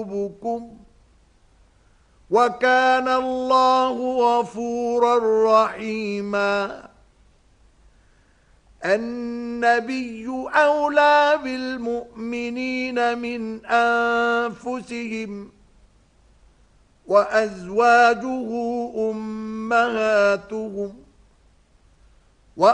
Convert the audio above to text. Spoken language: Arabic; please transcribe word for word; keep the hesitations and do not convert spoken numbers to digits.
قلوبكم وكان الله غفورا رحيما. النبي أولى بالمؤمنين من أنفسهم وأزواجه أمهاتهم